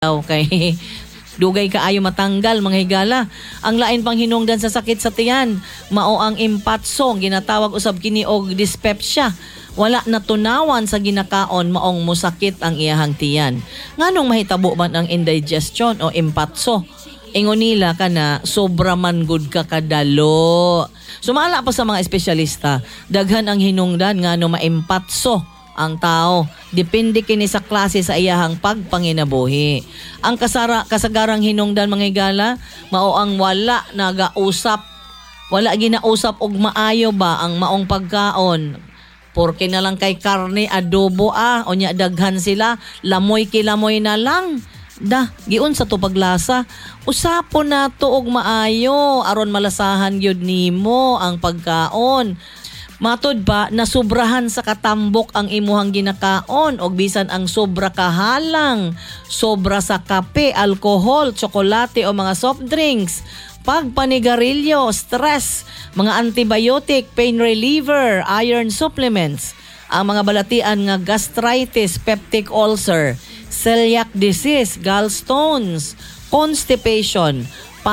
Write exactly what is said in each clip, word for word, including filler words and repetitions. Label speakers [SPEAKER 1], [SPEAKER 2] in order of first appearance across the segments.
[SPEAKER 1] kay dugay kaayo matanggal mga higala. Ang lain pang hinungdan sa sakit sa tiyan mao ang impatso, ginatawag usab kini og dyspepsia. Wala natunawan sa ginakaon maong musakit ang iyahang tiyan. Nganong mahitabo man ang indigestion o impatso? Ingon nila kana sobra man gud ka kadalo. Sumala pa sa mga espesyalista, daghan ang hinungdan ngano maimpatso ang tao. Depende kini sa klase sa iyahang pagpanginabuhi. Ang kasara, kasagarang hinungdan mga higala, mao ang wala nagausap, wala ginausap og maayo ba ang maong pagkaon. Porke na lang kay karne adobo ah, o nya daghan sila, lamoy kilamoy na lang. Da, giun sa to paglasa, usapon na to og maayo aron malasahan gyud nimo ang pagkaon. Matod ba nasubrahan sa katambok ang imuhang ginakaon og bisan ang sobra kahalang, sobra sa kape, alcohol, tsokolate o mga soft drinks, pagpanigarilyo, stress, mga antibiotic, pain reliever, iron supplements, ang mga balatian nga gastritis, peptic ulcer, celiac disease, gallstones, constipation,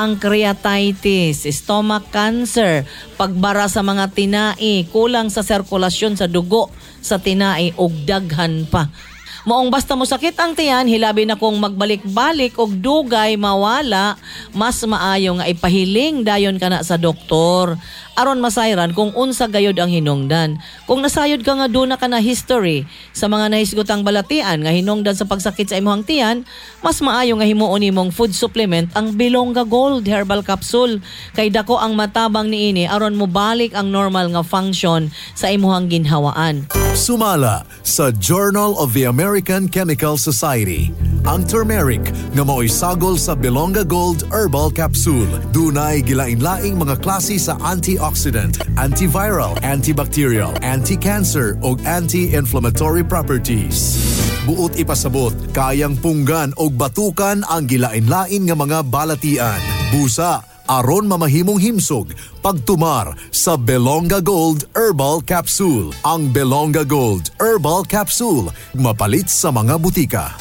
[SPEAKER 1] pancreatitis, stomach cancer, pagbara sa mga tinai, kulang sa sirkulasyon sa dugo sa tinai ug daghan pa. Moong basta mo sakit ang tiyan, hilabi na kung magbalik-balik og dugay mawala, mas maayo nga ipahiling dayon kana sa doktor aron masayran kung unsa gayod ang hinungdan. Kung nasayod ka nga duna ka na history sa mga nahisgotang balatian nga hinungdan sa pagsakit sa imong tiyan, mas maayo nga himuon nimong food supplement ang Belonga Gold Herbal Capsule. Kay dako ang matabang niini aron mo balik ang normal nga function sa imong ginhawaan.
[SPEAKER 2] Sumala sa Journal of the American Chemical Society ang turmeric nga mao'y sagol sa Belonga Gold Herbal Capsule. Dunay gilain-laing mga klase sa antioxidant, antiviral, antibacterial, anti-cancer ug anti-inflammatory properties. Buot ipasabot, kayang punggan og batukan ang gilain-lain nga mga balatian. Busa aron mamahimong himsog pagtumar sa Belonga Gold Herbal Capsule. Ang Belonga Gold Herbal Capsule mapalit sa mga butika.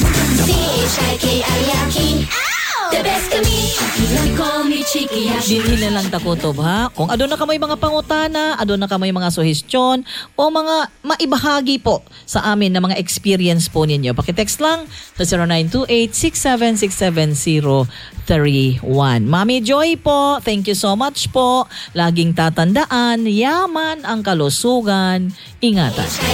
[SPEAKER 3] The best kami, you call me Chiki Hashi.
[SPEAKER 1] Dinhi na lang takutob ha. Kung adun na ka may mga pangutana, adun na ka may mga suhestyon o mga maibahagi po sa amin na mga experience po ninyo, pakitext lang sa zero nine two eight, six seven six seven zero three one. Mami Joy po, thank you so much po. Laging tatandaan, yaman ang kalusugan. Ingatan.